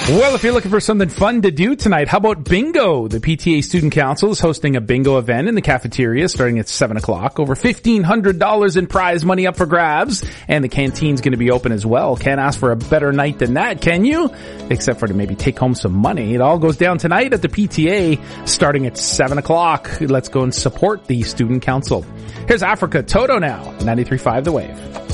Well, if you're looking for something fun to do tonight, how about bingo? The PTA Student Council is hosting a bingo event in the cafeteria starting at 7 o'clock. Over $1,500 in prize money up for grabs. And the canteen's going to be open as well. Can't ask for a better night than that, can you? Except for to maybe take home some money. It all goes down tonight at the PTA starting at 7 o'clock. Let's go and support the Student Council. Here's Africa Toto now, 93.5 The Wave.